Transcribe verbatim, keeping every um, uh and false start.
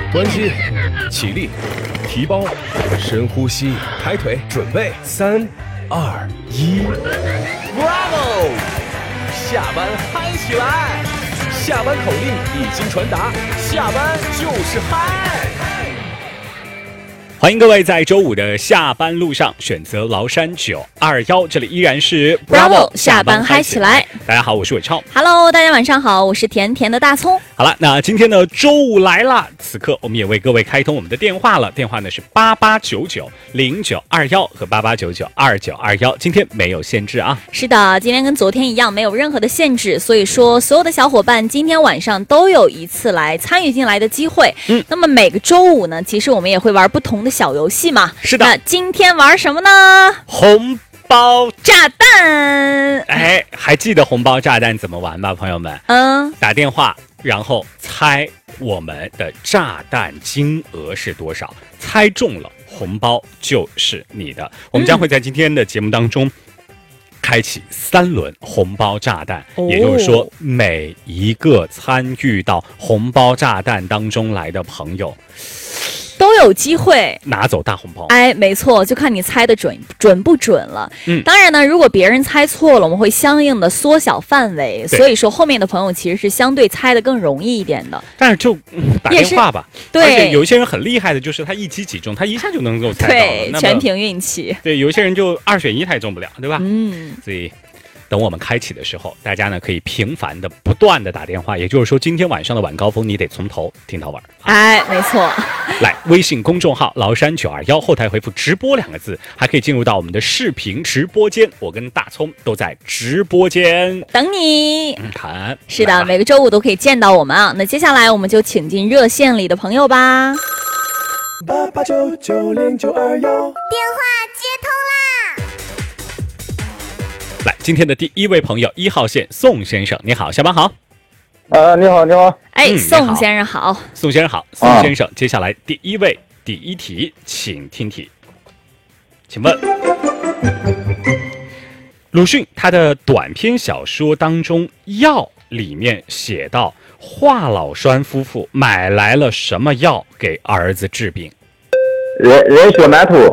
关机，起立，提包，深呼吸，抬腿，准备，三、二、一 ，Bravo！ 下班嗨起来！下班口令已经传达，下班就是嗨。 欢迎各位在周五的下班路上选择崂山九二一，这里依然是 Bravo 下班嗨起来。 大家好，我是伟超。 Hello， 大家晚上好，我是甜甜的大葱。 好了，那今天呢，周五来了，此刻我们也为各位开通我们的电话了，电话呢是八八九九零九二一和八八九九二九二一，今天没有限制啊。 是的，今天跟昨天一样，没有任何的限制，所以说所有的小伙伴今天晚上都有一次来参与进来的机会。嗯，那么每个周五呢，其实我们也会玩不同的小游戏嘛。 是的。 那今天玩什么呢？ 红包炸弹。 哎，还记得红包炸弹怎么玩吧，朋友们？ 嗯， 打电话，然后猜我们的炸弹金额是多少，猜中了红包就是你的。我们将会在今天的节目当中开启三轮红包炸弹， 哦、 也就是说每一个参与到红包炸弹当中来的朋友都有机会拿走大红包。 哎，没错，就看你猜的准准不准了。嗯，当然呢，如果别人猜错了，我们会相应的缩小范围，所以说后面的朋友其实是相对猜的更容易一点的。 但是就、嗯、打电话吧， 对， 而且有一些人很厉害的，就是他一击即中，他一下就能够猜到了， 对，全凭运气。 对，有一些人就二选一他也中不了，对吧？ 嗯， 所以等我们开启的时候，大家呢可以频繁的不断的打电话，也就是说今天晚上的晚高峰你得从头听到尾。 哎，没错。 来，微信公众号崂山九二一，后台回复直播两个字，还可以进入到我们的视频直播间，我跟大葱都在直播间等你。 嗯，看， 是的，每个周五都可以见到我们啊。那接下来我们就请进热线里的朋友吧。 八八九九零九二幺，电话接通啦！来，今天的第一位朋友，一号线宋先生，你好，下班好。 呃，你好，你好。 哎， 嗯、 宋先生好。 宋先生好，宋先生，啊、接下来第一位第一题，请听题。请问，鲁迅他的短篇小说当中《药》里面写到，华老栓夫妇买来了什么药给儿子治病？ 人人血馒头。